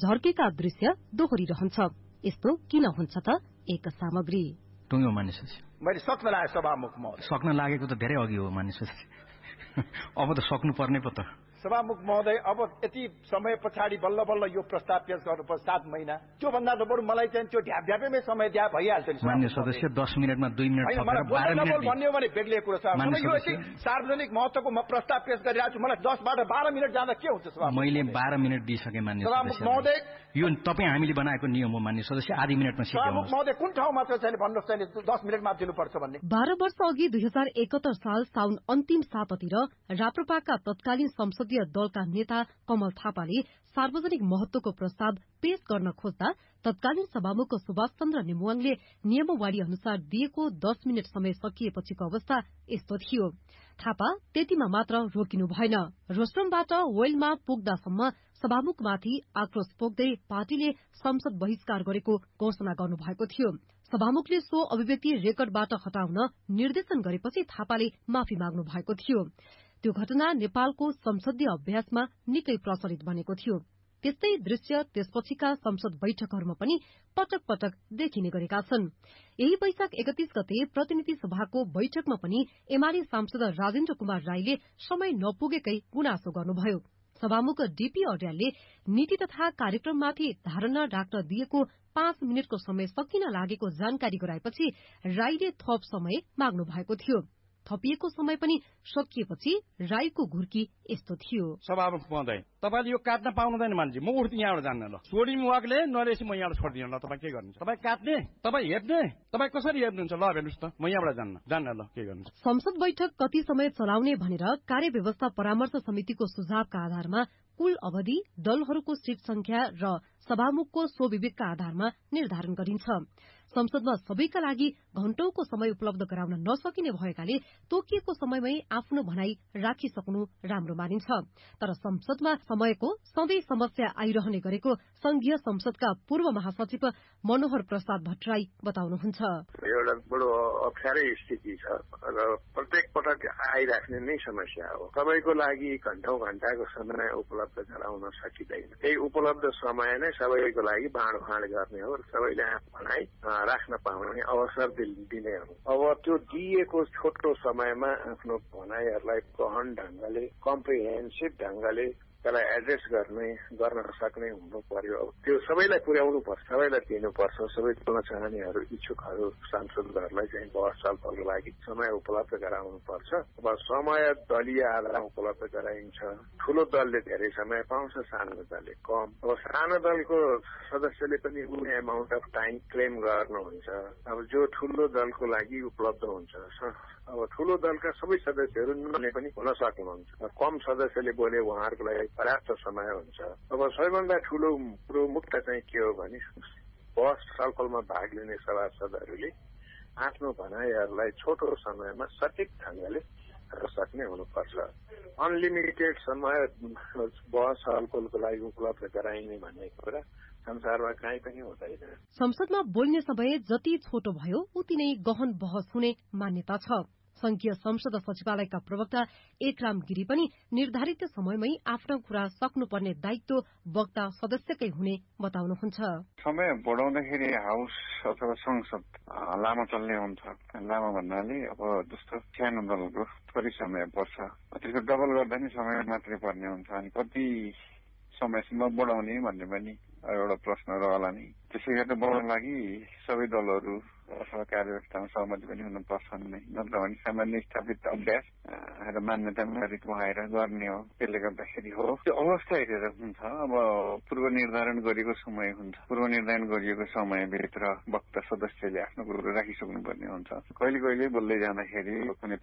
झर्केका दृश्य दोहोरिरहन्छ। यस्तो किन हुन्छ त? एक सामग्री टुङ्गो मानिस मैले सक्न लागे सभामुख महोदय। सक्न लागेको त धेरै अघि हो मानिस अब त सक्नु पर्ने पो त। सभामुख महोदय अब यति समय पछाडि बल्ल बल्ल यो प्रस्ताव पेश गर्नुपर्छ 7 महिना। त्योभन्दा त बरु मलाई चाहिँ त्यो ढ्यापढ्यापैमै समय दिए भइहाल्छ नि। मान्य सदस्य 10 मिनेटमा 2 मिनेट थपेर 12 मिनेट भन्ने हो भने बेग्लिएको कुरो छ। यो यति सार्वजनिक महत्त्वको म प्रस्ताव पेश गरिरहेको छु, मलाई 10 बाट 12 मिनेट जाँदा के हुन्छ सभामुख? मैले 12 मिनेट दिइसके मान्य सदस्य महोदय। यो तपाई हामीले बनाएको नियम हो मान्य सदस्य। आधी मिनेटमा सिद्ध्याउनु। सभामुख महोदय कुन ठाउँमा चाहिँ भन्नुहोस् चाहिँ 10 मिनेटमा दिनुपर्छ भन्ने? 12 वर्ष अघि 2071 साल साउन अन्तिम सापतिर राप्रपाका तत्कालीन संसदीय दलका नेता कमल थापाले सार्वजनिक महत्वको प्रस्ताव पेश गर्न खोज्दा तत्कालीन सभामुख सुभाष चन्द्र नेमुवाङले नियमावली अनुसार दिएको 10 मिनेट समय सकिएपछिको अवस्था यस्तो थियो। थापा त्यतिमा मात्र रोकिनु भएन। रोस्ट्रमबाट वेलमा पुग्दासम्म सभामुखमाथि आक्रोश पोख्दै पार्टीले संसद बहिष्कार गरेको घोषणा गर्नुभएको थियो। सभामुखले सो अभिव्यक्ति रेकर्डबाट हटाउन निर्देशन गरेपछि थापाले माफी माग्नु भएको थियो। त्यो घटना नेपालको संसदीय अभ्यासमा निकै प्रचलित बनेको थियो। त्यस्तै दृश्य त्यसपछिका संसद बैठकहरूमा पनि पटक पटक देखिने गरेका छन्। यही वैशाख 31 गते प्रतिनिधि सभाको बैठकमा पनि एमाले सांसद राजेन्द्र कुमार राईले समय नपुगेकै गुनासो गर्नुभयो। सभामुख डीपी अर्यालले नीति तथा कार्यक्रममाथि धारणा राख्न दिएको 5 मिनेटको समय सकिन लागेको जानकारी गराएपछि राईले थप समय माग्नु भएको थियो। थपिएको समय पनि सकिएपछि राईको घुर्की यस्तो थियो। सभामुख महोदय, तपाईले यो काट्न पाउनुहुँदैन मान्छे। म उठ्ने यहाँबाट जान्न ल। सोडी मुवाकले नरेसी म यहाँबाट छोड्दिन ल। तपाई के गर्नुहुन्छ? तपाई काट्ने, तपाई हेप्ने, तपाई कसरी हेप्नुहुन्छ? ल हेर्नुस् त, म यहाँबाट जान्न ल। के गर्नुहुन्छ? संसद बैठक कति समय चलाउने भनेर कार्यव्यवस्था परामर्श समितिको सुझावका आधारमा कुल अवधि, दलहरूको सीट संख्या र सभामुखको स्वविवेकका आधारमा निर्धारण गरिन्छ। संसदमा सबैका लागि घण्टौको समय उपलब्ध गराउन नसकिने भएकाले तोकिएको समयमै आफ्नो भनाई राखिसक्नु राम्रो मानिन्छ। तर संसदमा समयको सधैँ समस्या आइरहने गरेको संघीय संसदका पूर्व महासचिव मनोहर प्रसाद भट्टराई बताउनुहुन्छ। एउटा बडो अप्ठ्यारै स्थिति छ र प्रत्येक पटक आइराख्ने नै समस्या हो। सबैको लागि घण्टौं घण्टाको समय उपलब्ध गराउन सकिँदैन। त्यही उपलब्ध समय नै सबैको लागि बाँडफाँड गर्ने हो। सबैले भनाइ राख्न पाउने अवसर दिने हो। अब त्यो दिएको छोटो समयमा आफ्नो भनाइहरूलाई गहन ढंगले, कम्प्रिहेन्सिभ ढंगले त्यसलाई एड्रेस गर्न सक्ने हुनु पर्यो। त्यो सबैलाई पुर्याउनु पर्छ, सबैलाई दिनुपर्छ। सबै बोल्न चाहनेहरू, इच्छुकहरू, सांसदहरूलाई चाहिँ बहस छलफलको लागि समय उपलब्ध गराउनु पर्छ। अब समय दलीय आधारमा उपलब्ध गराइन्छ। ठूलो दलले धेरै समय पाउँछ, सानो दलले कम। अब सानो दलको सदस्यले पनि कुनै एमाउन्ट अफ टाइम क्लेम गर्नुहुन्छ। अब जो ठूलो दलको लागि उपलब्ध हुन्छ। अब ठूलो दलका सबै सदस्यहरू नले पनि हुन सक्नुहुन्छ। कम सदस्यले बोले उहाँहरूको लागि पर्याप्त समय हुन्छ। अब सबैभन्दा ठूलो कुरो मुद्दा चाहिँ के हो भने बहस छलफलमा भाग लिने सभासदहरूले आफ्नो भनाइहरूलाई छोटो समयमा सठिक ढंगले सक्ने हुनुपर्छ। अनलिमिटेड समय बहस छलफलको लागि उपलब्ध गराइने भन्ने कुरा संसारमा कहीँ पनि हुँदैन। संसदमा बोल्ने समय जति छोटो भयो उति नै गहन बहस हुने मान्यता छ। संघीय संसद सचिवालयका प्रवक्ता एकराम गिरी पनि निर्धारित समयमै आफ्नो कुरा सक्नुपर्ने दायित्व वक्ता सदस्यकै हुने बताउनुहुन्छ। समय बढाउँदाखेरि हाउस अथवा संसद लामो चल्ने हुन्छ। लामो भन्नाले अब जस्तो सानो दलको थोरै समय पर्छ, त्यसको डबल गर्दा नि समय मात्रै पर्ने हुन्छ। अनि कति समयसम्म बढाउने भन्ने पनि एउटा प्रश्न रहला नि। त्यसै गरेर बढाउन लागि सबै दलहरू अथवा कार्यव्यवस्थामा सहमति पनि हुनुपर्छ नै। नत्र भने सामान्य स्थापित अभ्यास र मान्यतामा भएर गर्ने हो। त्यसले गर्दाखेरि हो त्यो अवस्था हेरेर हुन्छ। अब पूर्व निर्धारण गरिएको समय हुन्छ। पूर्व निर्धारण गरिएको समयभित्र वक्ता सदस्यले आफ्नो कुरो राखिसक्नुपर्ने हुन्छ। कहिले कहिले बोल्दै जाँदाखेरि कुनै